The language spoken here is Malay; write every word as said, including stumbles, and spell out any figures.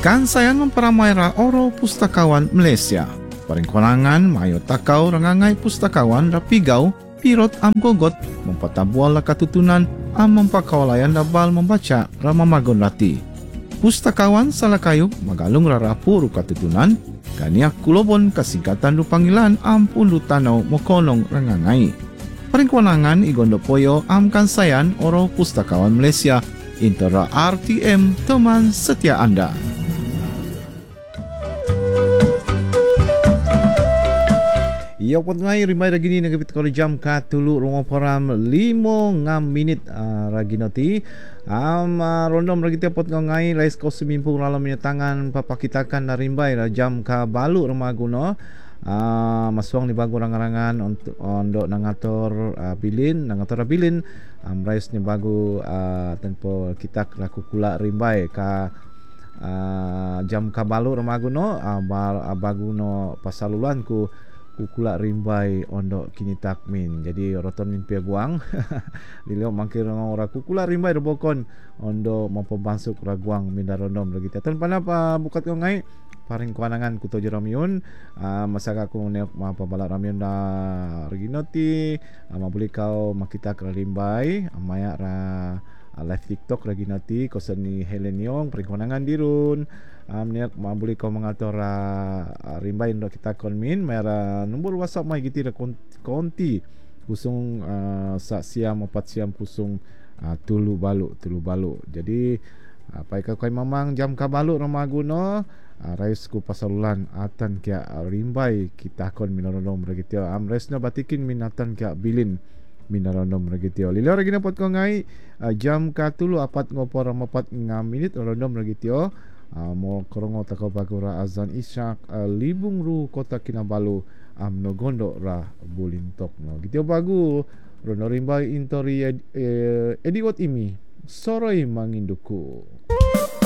Kansayan memperamai ra oro pustakawan Malaysia. Paringkuangan mayo takau rangangai pustakawan rapigau pirot am gogot mempatabual la katutunan am mempakaulayan dabal membaca ramamagon rati. Pustakawan salakayu magalung rarapu ru katutunan kaniak kulobon kasingkatan ru panggilan am pundu tanau mokonong rangangai. Paringkuangan igondo poyo am kansayan oro pustakawan Malaysia intera R T M teman setia Anda. Ia pun ngai rimai lagi ni negabit kalau jam katulu rumah param limo ngam minit uh, ragi noti am uh, rondom lagi tiap pot ngai lais kau semimpung dalam tangan papa kita kan rimbai jam ka balu rumah guno uh, masuang ni bagu rangan-rangan untuk untuk nangator uh, bilin nangator bilin am um, rais ni bagu uh, tempo kita laku kula rimbai ka uh, jam ka balu rumah guno uh, bagu no pasalulan ku kukula rimbai ondo kini takmin jadi roton min pia guang dilio mangkir ngong ora kukula rimbai robokon ondo mampu masuk raguang mindarondom lagi tan panapa bukat ko ngai paring kuanangan kuto jeramiun uh, masaka ko ne mapa balak ramiun da reginoti uh, mabuli kau makita kra rimbai amaya ra uh, live TikTok reginoti koseni Heleniong paring kuanangan dirun Um, niak mabuli kau mengatur uh, rimbai untuk kita konmin mera nombor WhatsApp mai gitu da konti kusung uh, sak siam empat siam kusung uh, tulu balu tulu balu jadi uh, pai ka kai mamang jam ka balu rama guno uh, rais ku pasalulan atan kia uh, rimbai kita kon minoronom regitio am resna batikin minatan kia bilin minoronom regitio lilo regina pot ko ngai uh, jam ka tulu apat ngopor mapat ngam minit rondom regitio. Uh, mo korongo takau bagura azan isyak uh, libung ru kota Kinabalu am no gondo ra bulintok no gitu bagu rono rimbai intori ed, eh, ediwat imi soroi manginduku.